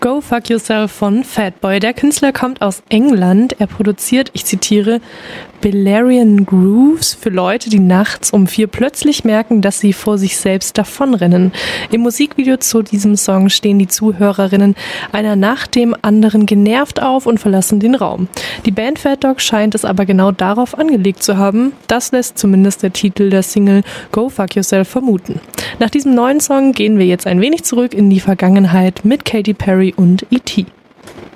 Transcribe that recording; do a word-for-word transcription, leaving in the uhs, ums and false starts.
Go Fuck Yourself von Fatboy. Der Künstler kommt aus England. Er produziert, ich zitiere, Balearian Grooves für Leute, die nachts um vier plötzlich merken, dass sie vor sich selbst davonrennen. Im Musikvideo zu diesem Song stehen die Zuhörerinnen einer nach dem anderen genervt auf und verlassen den Raum. Die Band Fat Dog scheint es aber genau darauf angelegt zu haben. Das lässt zumindest der Titel der Single Go Fuck Yourself vermuten. Nach diesem neuen Song gehen wir jetzt ein wenig zurück in die Vergangenheit mit Katy Perry und E T